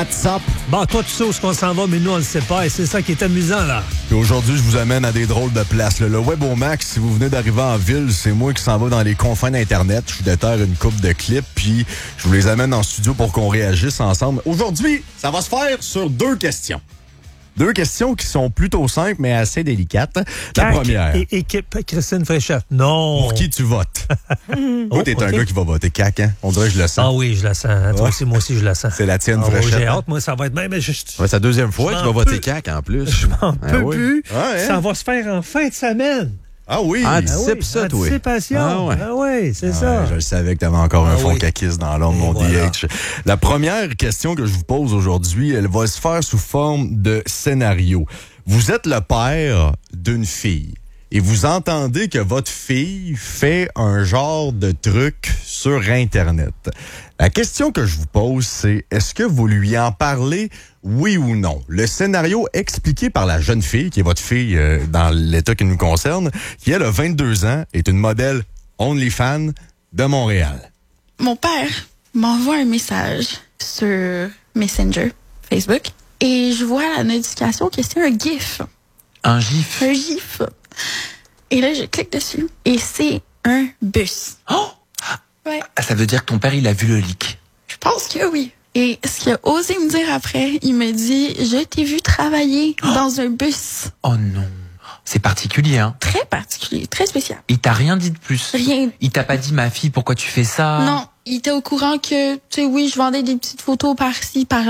What's up? Bon, toi, tu sais où qu'on s'en va, mais nous, on le sait pas. Et c'est ça qui est amusant, là. Puis aujourd'hui, je vous amène à des drôles de places. Le Web au Max, si vous venez d'arriver en ville, c'est moi qui s'en va dans les confins d'Internet. Je déterre une couple de clips, puis je vous les amène en studio pour qu'on réagisse ensemble. Aujourd'hui, ça va se faire sur 2 questions. 2 questions qui sont plutôt simples, mais assez délicates. La première. Équipe Christine Fréchette. Non. Pour qui tu votes? Toi, t'es un gars qui va voter CAQ, hein? On dirait que je le sens. Ah oui, je la sens. Hein. Toi aussi, moi aussi, je la sens. C'est la tienne, oui, Fréchette. j'ai hâte, moi, ça va être même. C'est sa deuxième fois qu'il va voter CAQ, en plus. Je m'en peux oui. plus. Ah, hein? Ça va se faire en fin de semaine. Ah oui! Anticipe ça, toi. Anticipation. Ah oui, c'est ça. Je le savais que tu avais encore un fond caquiste dans l'ordre, mon voilà. DH. La première question que je vous pose aujourd'hui, elle va se faire sous forme de scénario. Vous êtes le père d'une fille et vous entendez que votre fille fait un genre de truc sur Internet. La question que je vous pose, c'est est-ce que vous lui en parlez, oui ou non? Le scénario expliqué par la jeune fille, qui est votre fille dans l'état qui nous concerne, qui elle a 22 ans, est une modèle OnlyFans de Montréal. Mon père m'envoie un message sur Messenger, Facebook, et je vois la notification que c'est un GIF. Un gif. Un GIF. Et là, je clique dessus, et c'est un bus. Oh! Ouais. Ça veut dire que ton père, il a vu le leak. Je pense que oui. Et ce qu'il a osé me dire après, il me dit, je t'ai vu travailler dans un bus. Oh non. C'est particulier, hein? Très particulier, très spécial. Il t'a rien dit de plus? Rien. Il t'a pas dit, ma fille, pourquoi tu fais ça? Non, il était au courant que, tu sais, oui, je vendais des petites photos par-ci, par